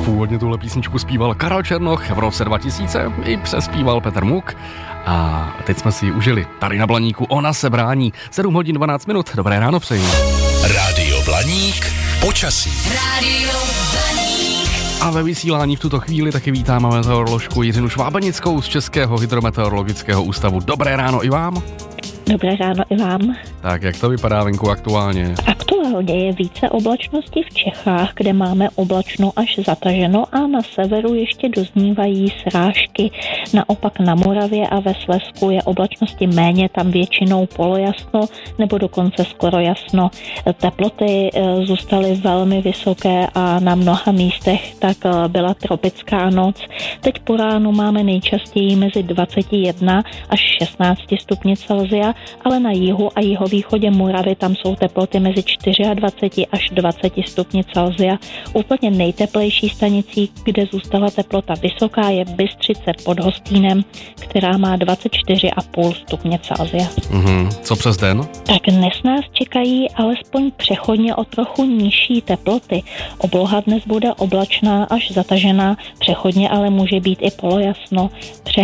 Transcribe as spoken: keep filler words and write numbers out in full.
Původně tuhle písničku zpíval Karel Černoch, v roce dva tisíce i přespíval Petr Muk. A teď jsme si ji užili tady na Blaníku. Ona se brání. sedm hodin dvanáct minut. Dobré ráno přeji. Rádio Blaník. Počasí. Rádio Blaník. A ve vysílání v tuto chvíli taky vítáme meteoroložku Jiřinu Švábenickou z Českého hydrometeorologického ústavu. Dobré ráno i vám. Dobré ráno i vám. Tak jak to vypadá venku aktuálně? Aktuálně je více oblačnosti v Čechách, kde máme oblačno až zataženo a na severu ještě doznívají srážky. Naopak na Moravě a ve Slezsku je oblačnosti méně, tam většinou polojasno nebo dokonce skoro jasno. Teploty zůstaly velmi vysoké a na mnoha místech tak byla tropická noc. Teď po ránu máme nejčastěji mezi dvacet jedna až šestnáct stupňů Celsia, ale na jihu a jihovýchodě Moravy tam jsou teploty mezi dvacet čtyři až dvacet stupňů Celsia. Úplně nejteplejší stanicí, kde zůstala teplota vysoká, je Bystřice pod Hostýnem, která má dvacet čtyři a půl stupně Celsia. Mhm. Co přes den? Tak dnes nás čekají alespoň přechodně o trochu nižší teploty. Obloha dnes bude oblačná až zatažená, přechodně ale může být i polojasno.